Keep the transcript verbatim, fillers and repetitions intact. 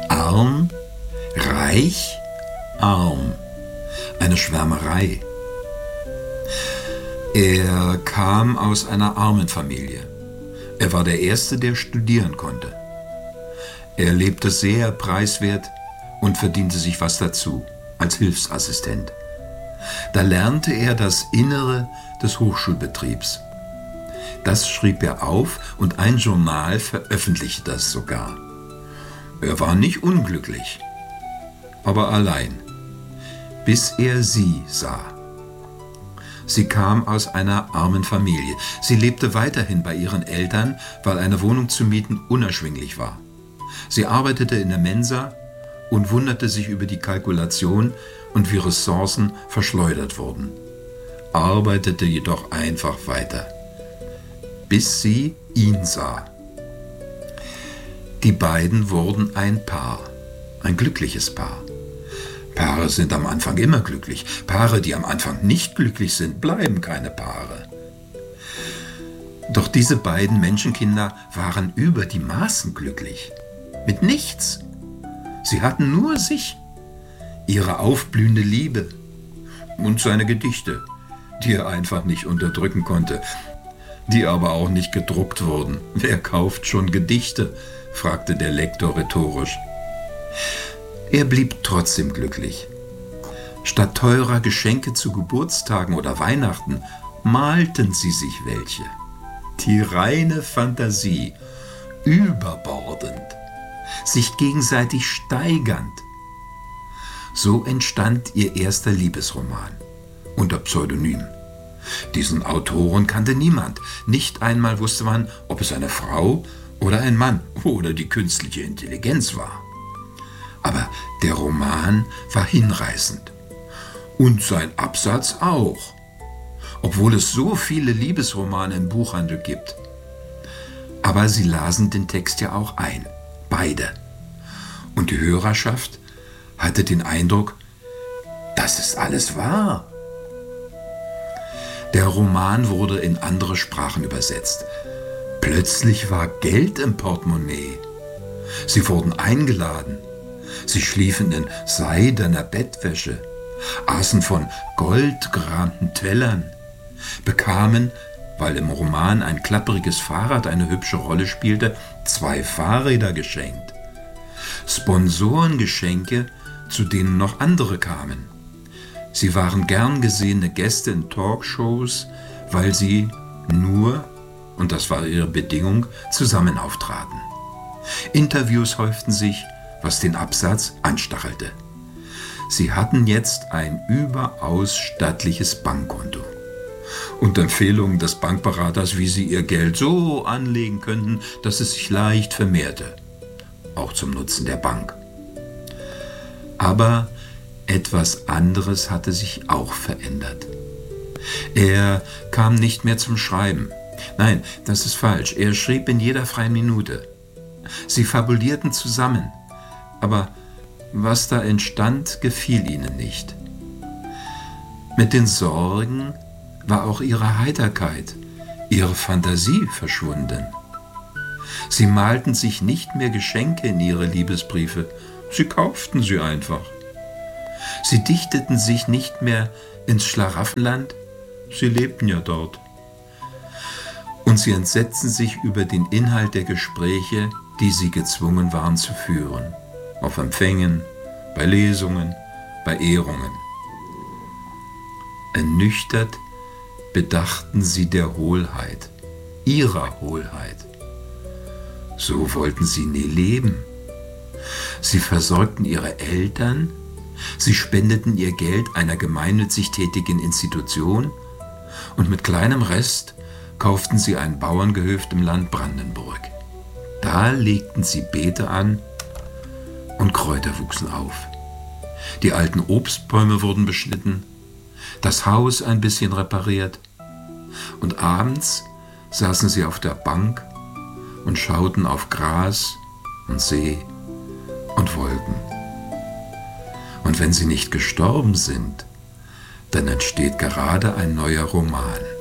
Arm, reich, arm. Eine Schwärmerei. Er kam aus einer armen Familie. Er war der Erste, der studieren konnte. Er lebte sehr preiswert und verdiente sich was dazu, als Hilfsassistent. Da lernte er das Innere des Hochschulbetriebs. Das schrieb er auf und ein Journal veröffentlichte das sogar. Er war nicht unglücklich, aber allein, bis er sie sah. Sie kam aus einer armen Familie. Sie lebte weiterhin bei ihren Eltern, weil eine Wohnung zu mieten unerschwinglich war. Sie arbeitete in der Mensa und wunderte sich über die Kalkulation und wie Ressourcen verschleudert wurden, arbeitete jedoch einfach weiter, bis sie ihn sah. Die beiden wurden ein Paar, ein glückliches Paar. Paare sind am Anfang immer glücklich. Paare, die am Anfang nicht glücklich sind, bleiben keine Paare. Doch diese beiden Menschenkinder waren über die Maßen glücklich. Mit nichts. Sie hatten nur sich, ihre aufblühende Liebe und seine Gedichte, die er einfach nicht unterdrücken konnte, die aber auch nicht gedruckt wurden. Wer kauft schon Gedichte? Fragte der Lektor rhetorisch. Er blieb trotzdem glücklich. Statt teurer Geschenke zu Geburtstagen oder Weihnachten malten sie sich welche. Die reine Fantasie, überbordend, sich gegenseitig steigernd. So entstand ihr erster Liebesroman unter Pseudonym. Diesen Autoren kannte niemand. Nicht einmal wusste man, ob es eine Frau oder ein Mann oder die künstliche Intelligenz war. Aber der Roman war hinreißend. Und sein Absatz auch. Obwohl es so viele Liebesromane im Buchhandel gibt. Aber sie lasen den Text ja auch ein. Beide. Und die Hörerschaft hatte den Eindruck, das ist alles wahr. Der Roman wurde in andere Sprachen übersetzt. Plötzlich war Geld im Portemonnaie. Sie wurden eingeladen. Sie schliefen in seidener Bettwäsche, aßen von goldgerahmten Tellern, bekamen, weil im Roman ein klappriges Fahrrad eine hübsche Rolle spielte, zwei Fahrräder geschenkt. Sponsorengeschenke, zu denen noch andere kamen. Sie waren gern gesehene Gäste in Talkshows, weil sie nur, und das war ihre Bedingung, zusammen auftraten. Interviews häuften sich, was den Absatz anstachelte. Sie hatten jetzt ein überaus stattliches Bankkonto und Empfehlungen des Bankberaters, wie sie ihr Geld so anlegen könnten, dass es sich leicht vermehrte, auch zum Nutzen der Bank. Aber etwas anderes hatte sich auch verändert. Er kam nicht mehr zum Schreiben. Nein, das ist falsch. Er schrieb in jeder freien Minute. Sie fabulierten zusammen. Aber was da entstand, gefiel ihnen nicht. Mit den Sorgen war auch ihre Heiterkeit, ihre Fantasie verschwunden. Sie malten sich nicht mehr Geschenke in ihre Liebesbriefe, sie kauften sie einfach. Sie dichteten sich nicht mehr ins Schlaraffenland, sie lebten ja dort. Und sie entsetzten sich über den Inhalt der Gespräche, die sie gezwungen waren zu führen. Auf Empfängen, bei Lesungen, bei Ehrungen. Ernüchtert bedachten sie der Hohlheit, ihrer Hohlheit. So wollten sie nie leben. Sie versorgten ihre Eltern, sie spendeten ihr Geld einer gemeinnützig tätigen Institution und mit kleinem Rest kauften sie ein Bauerngehöft im Land Brandenburg. Da legten sie Beete an und Kräuter wuchsen auf. Die alten Obstbäume wurden beschnitten, das Haus ein bisschen repariert und abends saßen sie auf der Bank und schauten auf Gras und See und Wolken. Und wenn sie nicht gestorben sind, dann entsteht gerade ein neuer Roman.